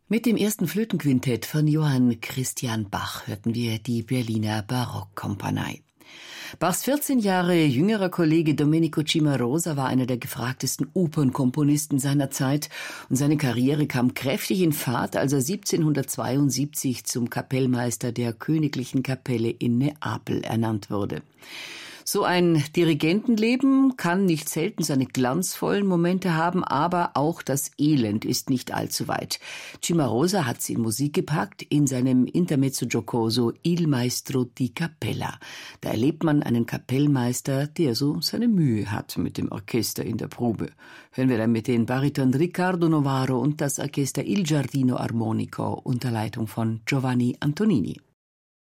Mit dem ersten Flötenquintett von Johann Christian Bach hörten wir die Berliner Barockkompanie. Bachs 14 Jahre jüngerer Kollege Domenico Cimarosa war einer der gefragtesten Opernkomponisten seiner Zeit und seine Karriere kam kräftig in Fahrt, als er 1772 zum Kapellmeister der Königlichen Kapelle in Neapel ernannt wurde. So ein Dirigentenleben kann nicht selten seine glanzvollen Momente haben, aber auch das Elend ist nicht allzu weit. Cimarosa hat sie in Musik gepackt in seinem Intermezzo giocoso Il Maestro di Cappella. Da erlebt man einen Kapellmeister, der so seine Mühe hat mit dem Orchester in der Probe. Hören wir dann mit den Bariton Riccardo Novaro und das Orchester Il Giardino Armonico unter Leitung von Giovanni Antonini.